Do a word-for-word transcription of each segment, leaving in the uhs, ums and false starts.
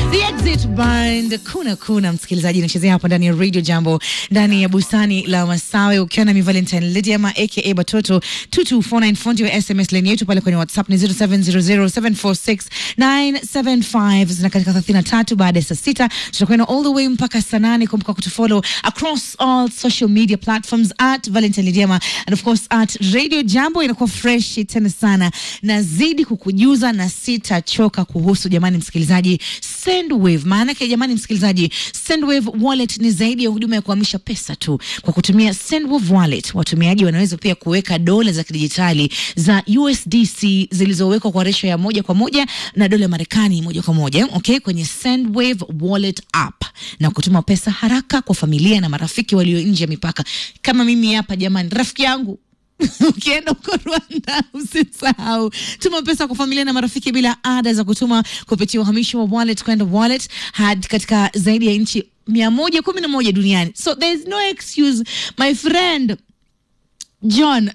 The Exit Band, kuna kuna msikilizaji nachezea hapa ndani ya Radio Jambo, ndani ya bustani la Masawe, ukiwa na mi Valentine Lydia aka Batoto. Two two four nine four ndio S M S line yetu, pale kwenye WhatsApp ni zero seven zero zero seven four six nine seven five. Zina katika thelathini na tatu baada ya saa sita. Tutakwenda all the way mpaka saa nane. Kumbuka kutufollow across all social media platforms at Valentine Lydia and of course at Radio Jambo. Inakuwa fresh tena sana, nazidi kukujuza na sitachoka kuhusu, jamani msikilizaji, Sendwave. Maana yake jamani msikilizaji, Sendwave wallet ni zaidi ya huduma ya kuhamisha pesa tu. Kwa kutumia Sendwave wallet, watumiaji wanaweza pia kuweka dola za kidijitali za U S D C zilizowekwa kwa ratio ya moja kwa moja na dola ya Marekani moja kwa moja, okay, kwenye Sendwave wallet app, na kutuma pesa haraka kwa familia na marafiki walio nje ya mipaka. Kama mimi hapa jamani, rafiki yangu ukienda uko Rwanda, usisahau tuma pesa kwa familia na marafiki bila ada za kutuma kupitia uhamisho wa wallet kwenda wallet hadi katika zaidi ya nchi mia moja kumi na moja duniani. So there is no excuse my friend John.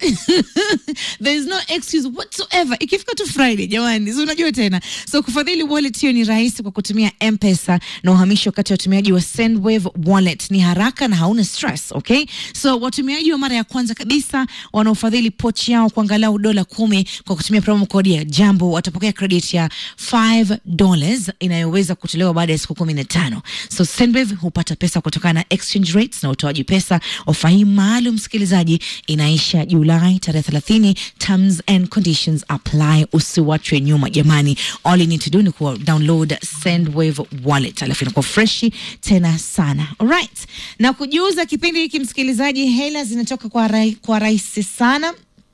There is no excuse whatsoever. Ikifika tu Friday jamani, so unajua tena. So kufadhili wallet hiyo ni rahisi kwa kutumia M-Pesa, na uhamisho kati ya watumiaji wa Sendwave wallet ni haraka na hauna stress, okay? So watumiaji wa mara ya kwanza kabisa wanaofadhili pochi yao kwa angalau dola kumi kwa kutumia promo code ya Jambo watapokea credit ya five dollars inayoweza kutolewa baada ya siku kumi na tano. So Sendwave hupata pesa kutokana na exchange rates na utoaji pesa. Ofa hii maalum msikilizaji ina isha Julai tarehe thelathini. Terms and conditions apply. Usiwachwe nyuma jamani. All you need to do ni ku download Sendwave wallet, alafu inakuwa freshi tena sana. Alright, na kujiuza kipindi hiki msikilizaji, hela zinatoka kwa rai, kwa rahisi sana.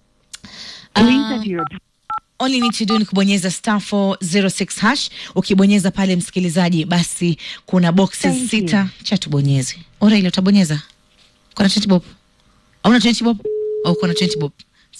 Uh, all you need to do ni kubonyeza star four zero six hash. Ukibonyeza pale msikilizaji, basi kuna boxes sita. Cha tubonyeze. Ora ile utabonyeza. Kuna twenty bob. Au na twenty bob? Au kuna twenty bob?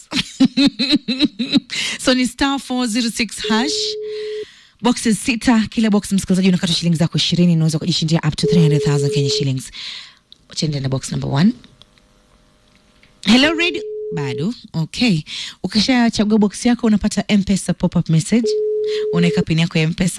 So ni star four zero six hash. Boxes sita, kila box msikilizaji unakata shilingi zako ishirini, unaweza kujishindia up to three hundred thousand Kenya shillings. Uchende na box number one. Hello Radio. Bado. Okay. Ukishachagua box yako unapata M-Pesa pop-up message. Unaweka pin yako ya M-Pesa.